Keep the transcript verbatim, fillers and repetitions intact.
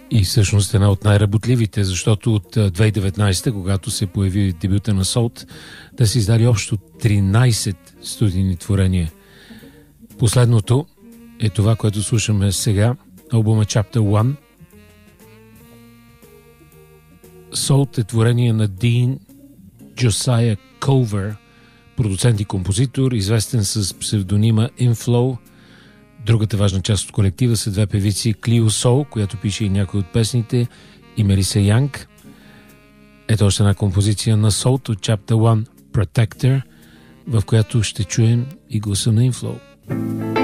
И всъщност една от най-работливите, защото от две хиляди и деветнадесета, когато се появи дебюта на Salt, да са издали общо тринадесет студийни творения. Последното е това, което слушаме сега, албума Chapter One. Salt е творение на Дин Джосая Ковер, продуцент и композитор, известен с псевдонима Inflow. Другата важна част от колектива са две певици, Клио Сол, която пише и някои от песните, и Мелиса Янг. Ето още една композиция на Salt от Chapter One, Protector, в която ще чуем и гласа на Inflow.